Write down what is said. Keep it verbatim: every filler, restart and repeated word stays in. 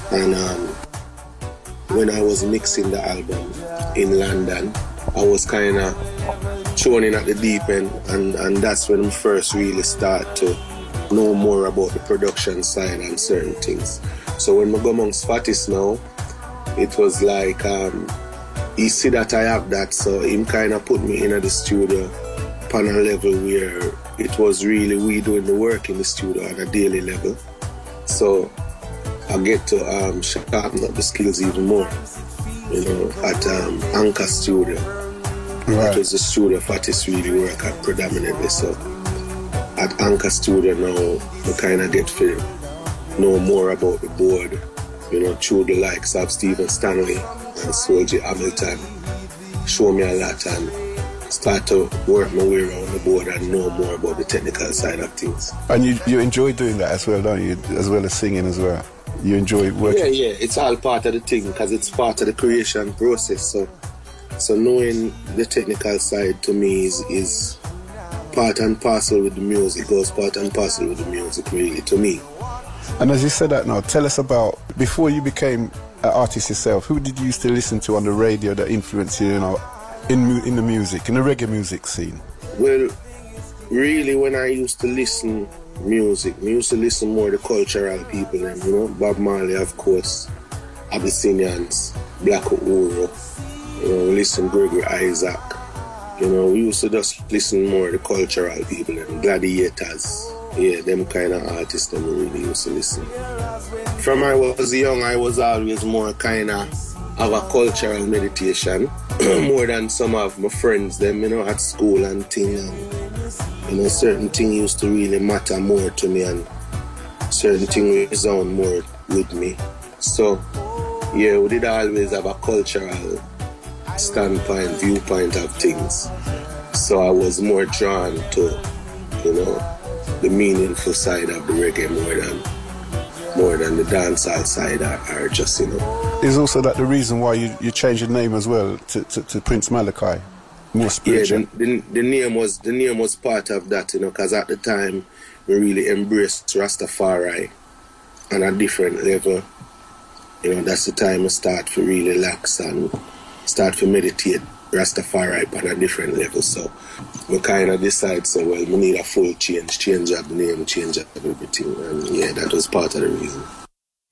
And um, when I was mixing the album in London, I was kind of thrown in at the deep end, and, and that's when I first really start to know more about the production side and certain things. So when I go amongst Fatis now, it was like, um, he see that I have that, so him kind of put me in at the studio on a level where it was really we doing the work in the studio on a daily level. So I get to um, sharpen up the skills even more, you know, at um, Anchor Studio. Right. That was the studio Fatis really work at predominantly. So at Anchor Studio now, we kind of get to know more about the board, you know, through the likes of Stephen Stanley and Soldier Hamilton. Show me a lot and start to work my way around the board and know more about the technical side of things. And you you enjoy doing that as well, don't you? As well as singing as well. You enjoy working? Yeah, yeah. It's all part of the thing because it's part of the creation process. So so knowing the technical side to me is, is part and parcel with the music. Goes part and parcel with the music, really, to me. And as you said that now, tell us about, before you became an artist yourself, who did you used to listen to on the radio that influenced you, you know, in in the music, in the reggae music scene? Well, really, when I used to listen music, I used to listen more to the cultural people, and, you know, Bob Marley, of course, Abyssinians, Black Uhuru, you know, listen Gregory Isaac. You know, we used to just listen more to the cultural people and Gladiators. Yeah, them kind of artists that we really used to listen. From I was young, I was always more kind of of a cultural meditation, more than some of my friends, them, you know, at school and things. And, you know, certain things used to really matter more to me, and certain things resound more with me. So, yeah, we did always have a cultural standpoint, viewpoint of things. So I was more drawn to, you know, the meaningful side of the reggae more than more than the dancehall side, or, or just, you know. Is also that the reason why you, you changed your name as well to, to, to Prince Malachi? More spiritual. Yeah, the, the, the name was the name was part of that, you know, because at the time we really embraced Rastafari on a different level. You know, that's the time I start to really relax and start to meditate Rastafari on a different level. So we kind of decide, so well, we need a full change, change of the name, change of everything. And yeah, that was part of the reason.